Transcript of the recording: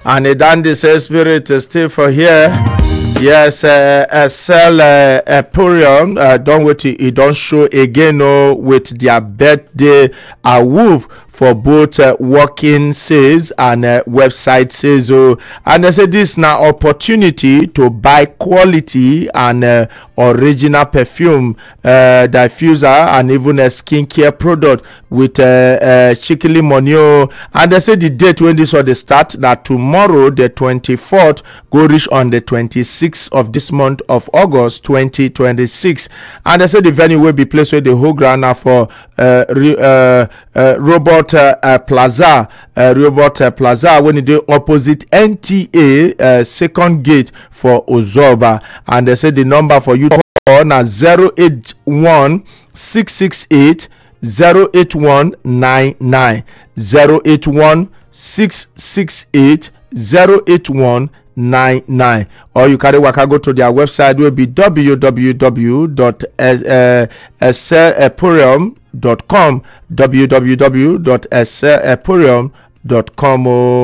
And Dandy says spirit is still for here. Yes, Excel Emporium. Don't wait till it don't show again with their birthday awoof for both working sales and website sales. And they say this now opportunity to buy quality and original perfume, diffuser, and even a skincare product with Chikili Monio. And they say the date when this will start now tomorrow, the 24th, go reach on the 26th of this month of August 2026. And they say the venue will be placed where the whole ground now for Robert Plaza, when it opposite NTA second gate for Ozoba. And they say the number for you on 081 668 08199 081 668 08199, or you carry waka go to their website will be www.excelemporium.com www.excelemporium.com.